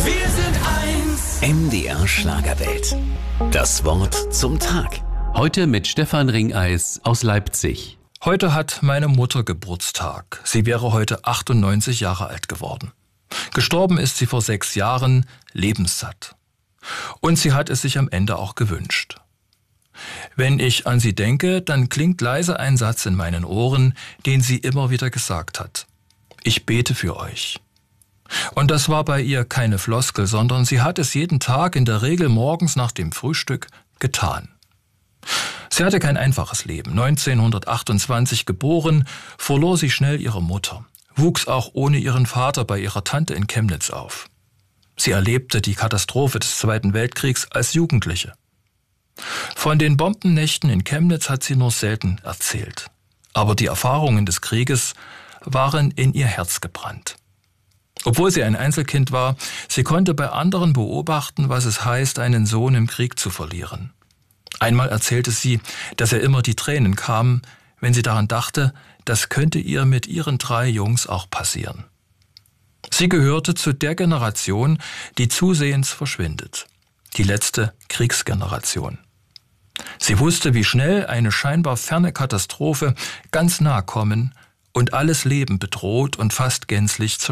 Wir sind eins. MDR Schlagerwelt. Das Wort zum Tag. Heute mit Stefan Ringeis aus Leipzig. Heute hat meine Mutter Geburtstag. Sie wäre heute 98 Jahre alt geworden. Gestorben ist sie vor 6 Jahren, lebenssatt. Und sie hat es sich am Ende auch gewünscht. Wenn ich an sie denke, dann klingt leise ein Satz in meinen Ohren, den sie immer wieder gesagt hat. Ich bete für euch. Und das war bei ihr keine Floskel, sondern sie hat es jeden Tag, in der Regel morgens nach dem Frühstück, getan. Sie hatte kein einfaches Leben. 1928 geboren, verlor sie schnell ihre Mutter, wuchs auch ohne ihren Vater bei ihrer Tante in Chemnitz auf. Sie erlebte die Katastrophe des Zweiten Weltkriegs als Jugendliche. Von den Bombennächten in Chemnitz hat sie nur selten erzählt. Aber die Erfahrungen des Krieges waren in ihr Herz gebrannt. Obwohl sie ein Einzelkind war, sie konnte bei anderen beobachten, was es heißt, einen Sohn im Krieg zu verlieren. Einmal erzählte sie, dass ihr immer die Tränen kamen, wenn sie daran dachte, das könnte ihr mit ihren 3 Jungs auch passieren. Sie gehörte zu der Generation, die zusehends verschwindet. Die letzte Kriegsgeneration. Sie wusste, wie schnell eine scheinbar ferne Katastrophe ganz nah kommen und alles Leben bedroht und fast gänzlich zerstört.